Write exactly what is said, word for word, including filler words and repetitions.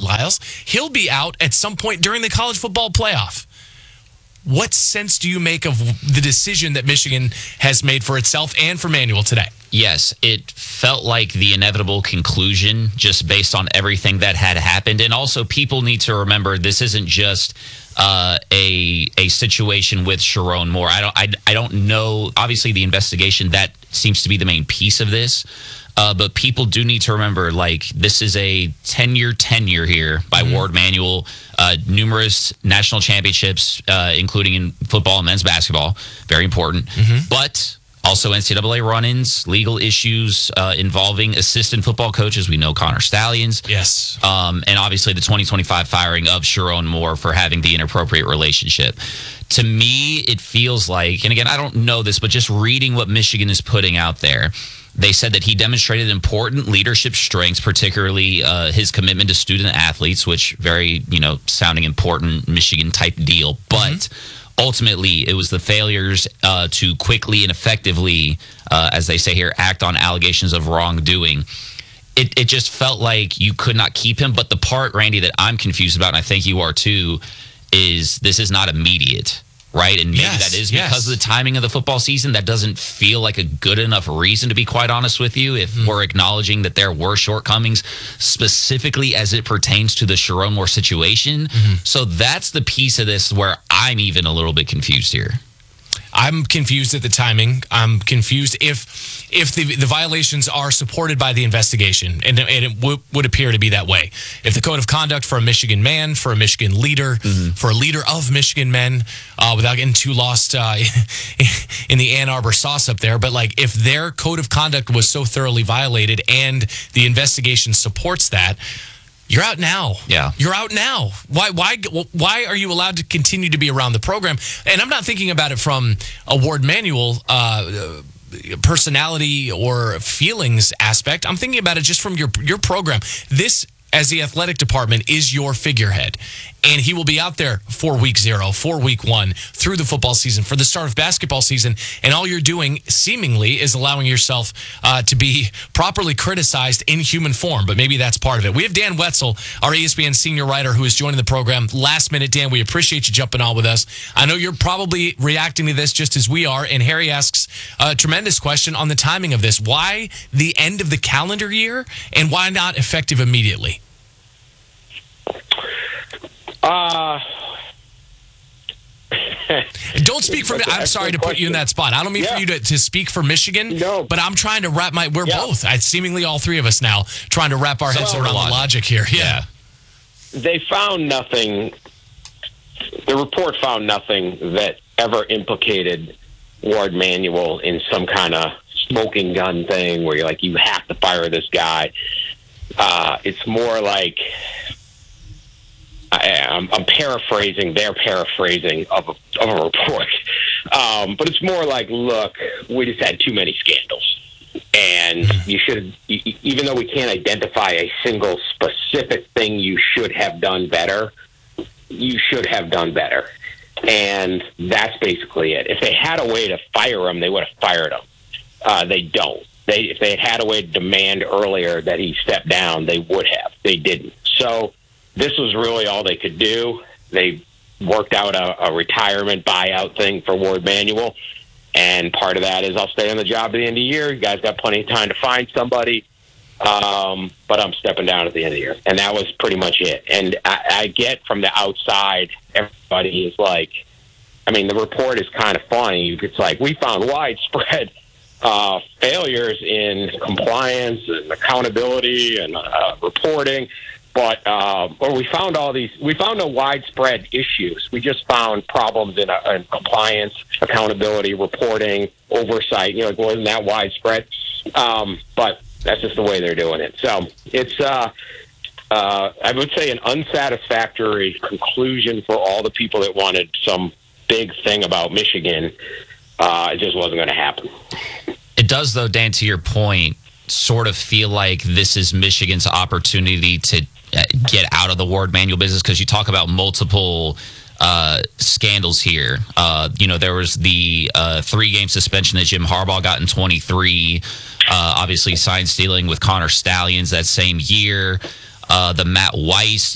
Lyles. He'll be out at some point during the college football playoff. What sense do you make of the decision that Michigan has made for itself and for Manuel today? Yes, it felt like the inevitable conclusion just based on everything that had happened. And also, people need to remember this isn't just uh, a a situation with Sherrone Moore. I don't I, I don't know. Obviously, the investigation, that seems to be the main piece of this. Uh, but people do need to remember, like, this is a ten-year tenure here by mm-hmm. Ward Manuel. Uh, numerous national championships, uh, including in football and men's basketball. Very important. Mm-hmm. But also N C double A run-ins, legal issues uh, involving assistant football coaches. We know Connor Stallions. Yes. Um, and obviously the twenty twenty-five firing of Sherrone Moore for having the inappropriate relationship. To me, it feels like, and again, I don't know this, but just reading what Michigan is putting out there, they said that he demonstrated important leadership strengths, particularly uh, his commitment to student athletes, which very, you know, sounding important Michigan type deal. But mm-hmm. ultimately, it was the failures uh, to quickly and effectively, uh, as they say here, act on allegations of wrongdoing. It, it just felt like you could not keep him. But the part, Randy, that I'm confused about, and I think you are too, is this is not immediate. Right, and maybe yes, that is yes. because of the timing of the football season. That doesn't feel like a good enough reason, to be quite honest with you, if mm. we're acknowledging that there were shortcomings specifically as it pertains to the Sherrone Moore situation. Mm-hmm. So that's the piece of this where I'm even a little bit confused here. I'm confused at the timing. I'm confused if if the the violations are supported by the investigation, and, and it w- would appear to be that way. If the code of conduct for a Michigan man, for a Michigan leader, mm-hmm. for a leader of Michigan men, uh, without getting too lost uh, in the Ann Arbor sauce up there, but like if their code of conduct was so thoroughly violated and the investigation supports that, you're out now. Yeah. You're out now. Why why why are you allowed to continue to be around the program? And I'm not thinking about it from a Ward Manuel uh, personality or feelings aspect. I'm thinking about it just from your your program. This, as the athletic department, is your figurehead. And he will be out there for week zero, for week one, through the football season, for the start of basketball season. And all you're doing, seemingly, is allowing yourself uh, to be properly criticized in human form. But maybe that's part of it. We have Dan Wetzel, our E S P N senior writer, who is joining the program last minute. Dan, we appreciate you jumping on with us. I know you're probably reacting to this just as we are. And Harry asks a tremendous question on the timing of this. Why the end of the calendar year, and why not effective immediately? Uh, don't speak for me. I'm sorry to put you in that spot. I don't mean yeah. for you to, to speak for Michigan, no. but I'm trying to wrap my, we're yeah. both, I, seemingly all three of us now, trying to wrap our heads so, around the logic here. Yeah. They found nothing, the report found nothing that ever implicated Ward Manuel in some kind of smoking gun thing where you're like, you have to fire this guy. Uh, it's more like, I, I'm, I'm paraphrasing their paraphrasing of a, of a report. Um, but it's more like, look, we just had too many scandals. And you should, even though we can't identify a single specific thing you should have done better, you should have done better. And that's basically it. If they had a way to fire him, they would have fired him. Uh, they don't. They, if they had had a way to demand earlier that he step down, they would have. They didn't. So this was really all they could do. They worked out a, a retirement buyout thing for Ward Manuel, and part of that is I'll stay on the job at the end of the year. You guys got plenty of time to find somebody, um, but I'm stepping down at the end of the year. And that was pretty much it. And I, I get from the outside, everybody is like, I mean, the report is kind of funny. It's like, we found widespread uh, failures in compliance and accountability and uh, reporting. But uh, or we found all these. We found no widespread issues. We just found problems in, uh, in compliance, accountability, reporting, oversight. You know, it wasn't that widespread. Um, but that's just the way they're doing it. So it's, uh, uh, I would say, an unsatisfactory conclusion for all the people that wanted some big thing about Michigan. Uh, it just wasn't going to happen. It does, though, Dan, to your point, sort of feel like this is Michigan's opportunity to get out of the Ward Manuel business, because you talk about multiple uh, scandals here. Uh, you know, there was the uh, three-game suspension that Jim Harbaugh got in twenty-three. Uh, obviously, sign stealing with Connor Stallions that same year. Uh, the Matt Weiss,